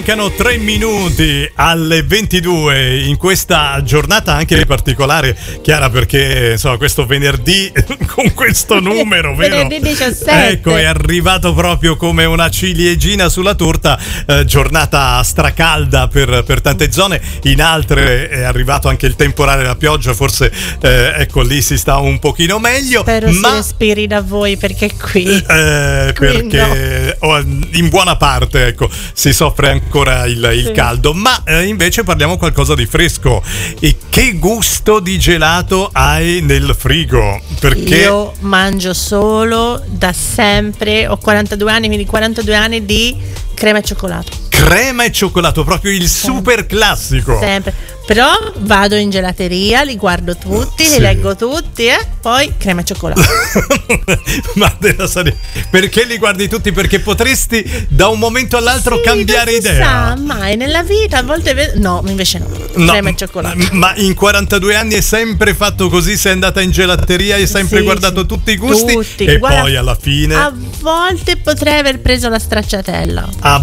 Mancano 3 minuti alle 22 in questa giornata anche particolare, Chiara, perché insomma questo venerdì con questo numero, vero? Venerdì 17. Ecco, è arrivato proprio come una ciliegina sulla torta, giornata stracalda per tante zone, in altre è arrivato anche il temporale, la pioggia, forse ecco lì si sta un pochino meglio. Spero si respiri da voi, perché qui perché in buona parte ecco si soffre ancora il caldo, ma invece parliamo qualcosa di fresco. E che gusto di gelato hai nel frigo? Perché io mangio solo da sempre, ho 42 anni, quindi 42 anni di crema e cioccolato. Crema e cioccolato, proprio il super classico. Sempre. Però vado in gelateria, li guardo tutti, li leggo tutti, poi crema e cioccolato. Ma perché li guardi tutti? Perché potresti da un momento all'altro cambiare idea. Non si sa mai nella vita, a volte no, invece no. Crema e cioccolato. Ma in 42 anni è sempre fatto così? Sei andata in gelateria e hai sempre guardato tutti i gusti? Tutti. E Guarda, poi alla fine a volte potrei aver preso la stracciatella.